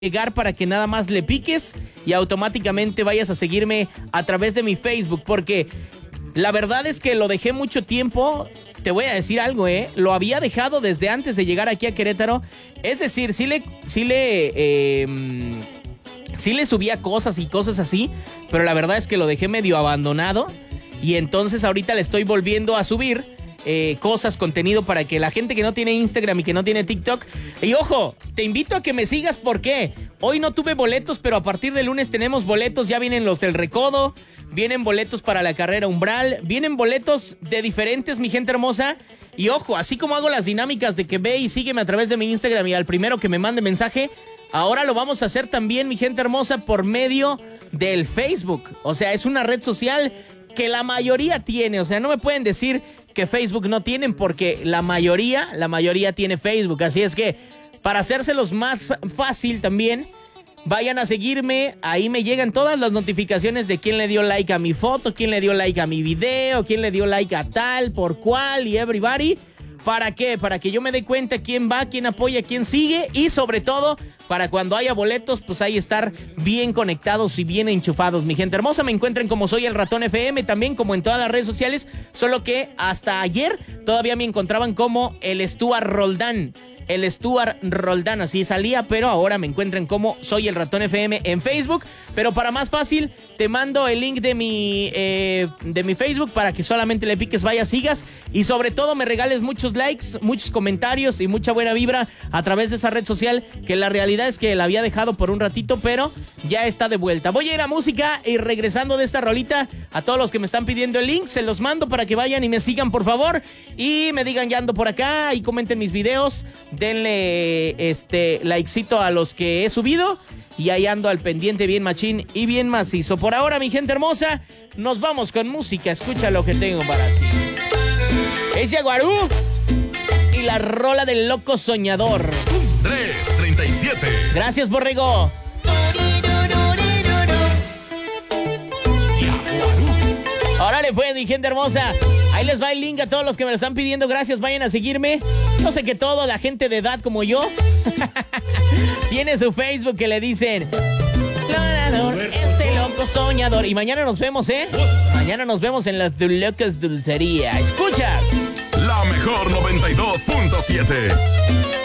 llegar para que nada más le piques y automáticamente vayas a seguirme a través de mi Facebook, porque la verdad es que lo dejé mucho tiempo. Te voy a decir algo, lo había dejado desde antes de llegar aquí a Querétaro. Es decir, sí le subía cosas y cosas así, pero la verdad es que lo dejé medio abandonado y entonces ahorita le estoy volviendo a subir cosas, contenido para que la gente que no tiene Instagram y que no tiene TikTok. Y ojo, te invito a que me sigas porque hoy no tuve boletos, pero a partir del lunes tenemos boletos. Ya vienen los del Recodo, vienen boletos para la carrera Umbral, vienen boletos de diferentes, mi gente hermosa. Y ojo, así como hago las dinámicas de que ve y sígueme a través de mi Instagram y al primero que me mande mensaje, ahora lo vamos a hacer también, mi gente hermosa, por medio del Facebook. O sea, es una red social que la mayoría tiene. O sea, no me pueden decir que Facebook no tienen, porque la mayoría tiene Facebook. Así es que, para hacérselos más fácil también, vayan a seguirme. Ahí me llegan todas las notificaciones de quién le dio like a mi foto, quién le dio like a mi video, quién le dio like a tal, por cual y everybody. ¿Para qué? Para que yo me dé cuenta quién va, quién apoya, quién sigue, y sobre todo para cuando haya boletos, pues ahí estar bien conectados y bien enchufados. Mi gente hermosa, me encuentran como Soy el Ratón FM, también como en todas las redes sociales, solo que hasta ayer todavía me encontraban como el Stuart Roldán. El Stuart Roldán, así salía, pero ahora me encuentran como Soy el Ratón FM en Facebook. Pero para más fácil, te mando el link de mi Facebook para que solamente le piques, vayas, sigas y sobre todo me regales muchos likes, muchos comentarios y mucha buena vibra a través de esa red social, que la realidad es que la había dejado por un ratito, pero ya está de vuelta. Voy a ir a música y regresando de esta rolita, a todos los que me están pidiendo el link, se los mando para que vayan y me sigan, por favor, y me digan ya ando por acá y comenten mis videos. Denle likecito a los que he subido y ahí ando al pendiente bien machín y bien macizo. Por ahora, mi gente hermosa, nos vamos con música. Escucha lo que tengo para ti. Es Yaguarú y la rola del loco soñador. 3:37. Gracias, borrego. Órale pues, mi gente hermosa. Ahí les va el link a todos los que me lo están pidiendo. Gracias, vayan a seguirme. No sé que toda la gente de edad como yo tiene su Facebook que le dicen ese loco soñador. Y mañana nos vemos, mañana nos vemos en las Locas Dulcería. Escuchas La mejor 92.7.